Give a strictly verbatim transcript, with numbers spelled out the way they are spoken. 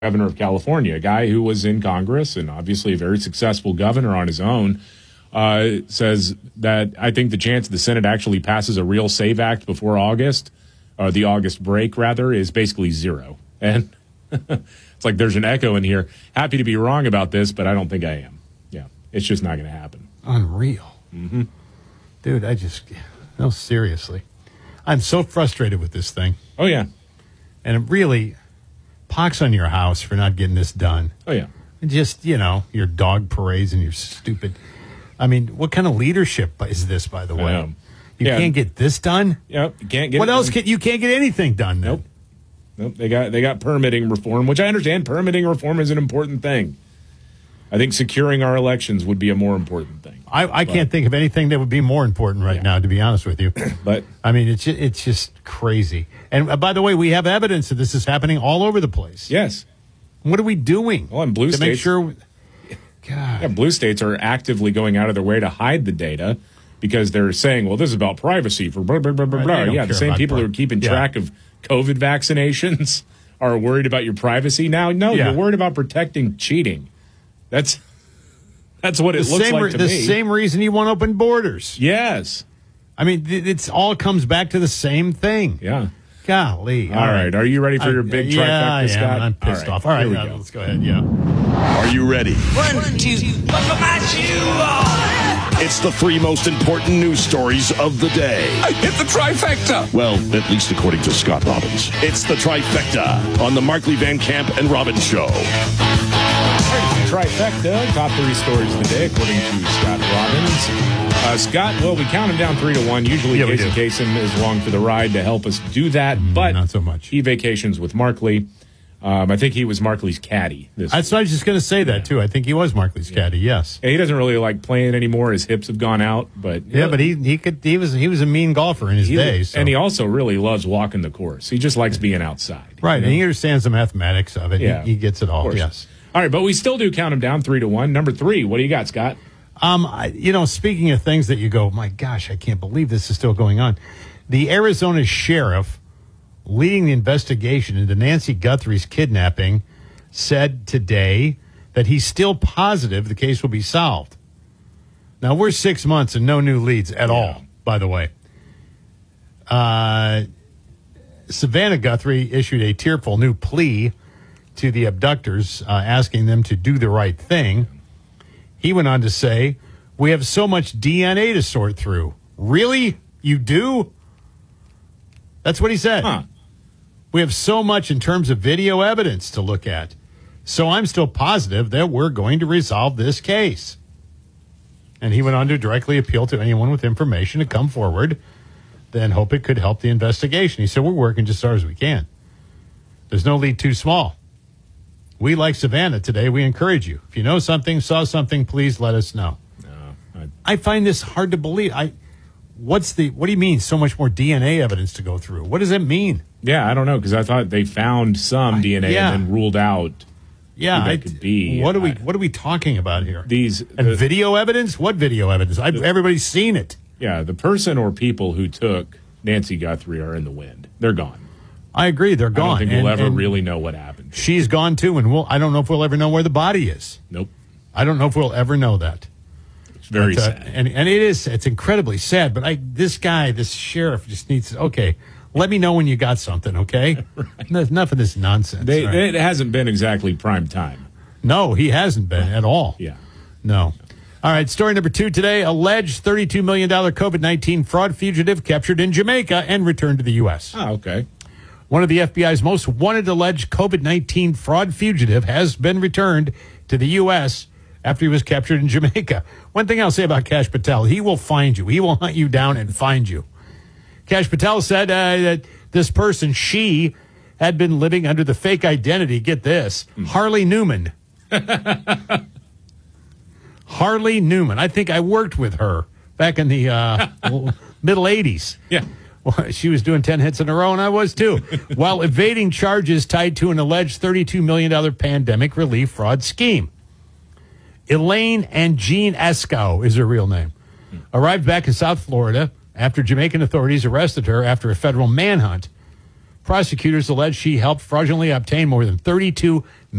governor of California, a guy who was in Congress and obviously a very successful governor on his own, uh, says that I think the chance the Senate actually passes a real SAVE Act before August, or the August break, rather, is basically zero. And it's like there's an echo in here. Happy to be wrong about this, but I don't think I am. Yeah, it's just not going to happen. Unreal. Mm-hmm. Dude, I just, no, seriously. I'm so frustrated with this thing. Oh, yeah. And it really, pox on your house for not getting this done. Oh, yeah. And just, you know, your dog parades and your stupid, I mean, what kind of leadership is this, by the way? Um, you yeah. can't get this done? Yep, you can't get What it else done. can, you can't get anything done then? Nope. Nope. They got, they got permitting reform, which I understand permitting reform is an important thing. I think securing our elections would be a more important thing. I, I but, can't think of anything that would be more important right yeah. now, to be honest with you. But I mean, it's just, it's just crazy. And uh, by the way, we have evidence that this is happening all over the place. yes. What are we doing? Well, in blue to states, make sure. We, God. Yeah, blue states are actively going out of their way to hide the data because they're saying, well, this is about privacy for blah, blah, blah, blah, Right, blah. they don't Yeah, the care same about people pri- who are keeping yeah. track of COVID vaccinations are worried about your privacy. Now, no, Yeah. you're worried about protecting cheating. That's that's what it the looks same, like re- to the me. same reason you want open borders. Yes. I mean, th- it's all comes back to the same thing. Yeah. Golly. All right. Are you ready for I- your big yeah, trifecta, I am. Scott? I'm pissed All right, off. All right, here we now, go. let's go ahead. Yeah. Are you ready? One, two, buckle my shoe on. It's the three most important news stories of the day. I hit the trifecta. Well, at least according to Scott Robbins. It's the trifecta on the Markley Van Camp and Robbins Show. Trifecta, top three stories of the day, according to Scott Robbins. Uh, Scott, well, we count him down three to one. Usually, Yeah, we Casey do. Kasem is along for the ride to help us do that, but not so much. he vacations with Markley. Um, I think he was Markley's caddy. This That's what I was just going to say that, Yeah. too. I think he was Markley's caddy, yes. Yeah, he doesn't really like playing anymore. His hips have gone out, but Yeah, but he he could he was he was a mean golfer in his he, day. So. and he also really loves walking the course. He just likes being outside. right, you know? and he understands the mathematics of it. Yeah, he, he gets it of all, course. yes. All right, but we still do count him down three to one. Number three, what do you got, Scott? Um, I, you know, speaking of things that you go, my gosh, I can't believe this is still going on. The Arizona sheriff leading the investigation into Nancy Guthrie's kidnapping said today that he's still positive the case will be solved. Now, we're six months and no new leads at Yeah. all, by the way. Uh, Savannah Guthrie issued a tearful new plea to the abductors, uh, asking them to do the right thing. He went on to say, we have so much D N A to sort through. Really? You do? That's what he said. Huh. We have so much in terms of video evidence to look at. So I'm still positive that we're going to resolve this case. And he went on to directly appeal to anyone with information to come forward, then hope it could help the investigation. He said, we're working just as hard as we can. There's no lead too small. We, like Savannah today, we encourage you. If you know something, saw something, please let us know. No, I, I find this hard to believe. I, what's the? What do you mean? So much more D N A evidence to go through? What does that mean? yeah, I don't know because I thought they found some D N A yeah. and then ruled out Yeah, who that I, could be. What are we? I- What are we talking about here? these. and the- video evidence? What video evidence? I, everybody's seen it. yeah, the person or people who took Nancy Guthrie are in the wind. They're gone. I agree. They're I gone. don't think and, we'll ever and really know what happened. She's gone too, and we'll. I don't know if we'll ever know where the body is. Nope. I don't know if we'll ever know that. It's very But, uh, sad. and and it is. It's incredibly sad. But I, this guy, this sheriff, just needs. Okay, let me know when you got something. Okay, right. Enough of this nonsense. They, right? It hasn't been exactly prime time. No, he hasn't been at all. Yeah. No. All right, story number two today. Alleged thirty-two million dollars COVID nineteen fraud fugitive captured in Jamaica and returned to the U S. Oh, okay. One of the F B I's most wanted alleged COVID nineteen fraud fugitive has been returned to the U S after he was captured in Jamaica. One thing I'll say about Kash Patel, he will find you. He will hunt you down and find you. Kash Patel said uh, that this person, she, had been living under the fake identity, get this, Harley Newman. Harley Newman. I think I worked with her back in the uh, middle eighties. Yeah. Well, she was doing ten hits in a row, and I was too, while evading charges tied to an alleged thirty-two million dollars pandemic relief fraud scheme. Elaine and Jean Escow is her real name. Arrived back in South Florida after Jamaican authorities arrested her after a federal manhunt. Prosecutors allege she helped fraudulently obtain more than thirty-two